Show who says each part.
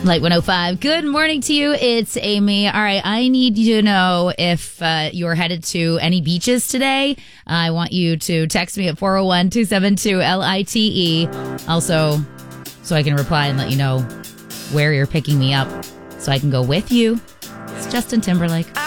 Speaker 1: Light 105. Good morning to you. It's Amy. All right. I need you to know if you're headed to any beaches today. I want you to text me at 401-272-LITE. Also, so I can reply and let you know where you're picking me up so I can go with you. It's Justin Timberlake.